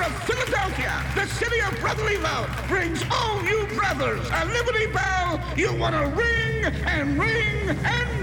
of Philadelphia, the city of brotherly love, brings all you brothers a Liberty Bell you want to ring and ring and